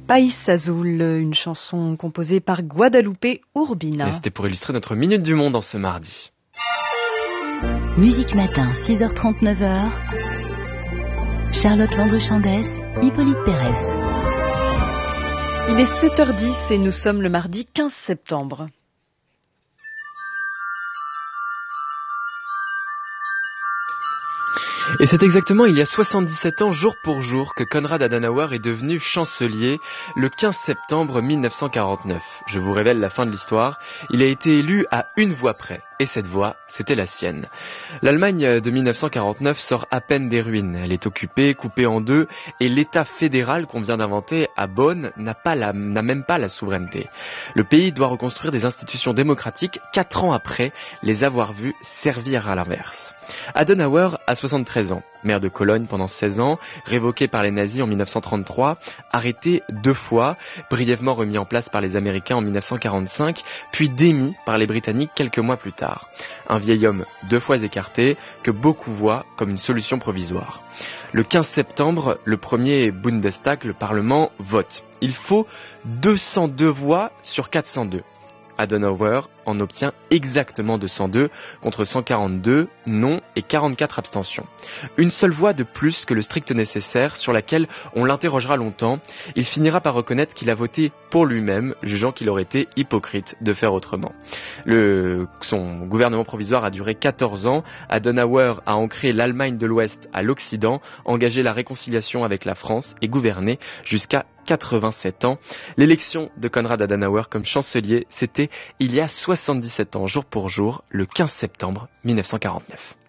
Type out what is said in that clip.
País Azul, une chanson composée par Guadalupe Urbina. Et c'était pour illustrer notre Minute du Monde en ce mardi. Musique Matin, 6h30, 9h. Charlotte Landru-Chandès, Hippolyte Pérez. Il est 7h10 et nous sommes le mardi 15 septembre. Et c'est exactement il y a 77 ans, jour pour jour, que Konrad Adenauer est devenu chancelier, le 15 septembre 1949. Je vous révèle la fin de l'histoire. Il a été élu à une voix près. Et cette voix, c'était la sienne. L'Allemagne de 1949 sort à peine des ruines. Elle est occupée, coupée en deux, et l'État fédéral qu'on vient d'inventer à Bonn n'a même pas la souveraineté. Le pays doit reconstruire des institutions démocratiques 4 ans après les avoir vues servir à l'inverse. Adenauer a 73 ans, maire de Cologne pendant 16 ans, révoqué par les nazis en 1933, arrêté 2 fois, brièvement remis en place par les Américains en 1945, puis démis par les Britanniques quelques mois plus tard. Un vieil homme 2 fois écarté que beaucoup voient comme une solution provisoire. Le 15 septembre, le premier Bundestag, le Parlement, vote. Il faut 202 voix sur 402. Adenauer en obtient exactement 202 contre 142 non et 44 abstentions. Une seule voix de plus que le strict nécessaire sur laquelle on l'interrogera longtemps. Il finira par reconnaître qu'il a voté pour lui-même, jugeant qu'il aurait été hypocrite de faire autrement. Son gouvernement provisoire a duré 14 ans. Adenauer a ancré l'Allemagne de l'Ouest à l'Occident, engagé la réconciliation avec la France et gouverné jusqu'à 87 ans. L'élection de Konrad Adenauer comme chancelier, c'était il y a 77 ans, jour pour jour, le 15 septembre 1949.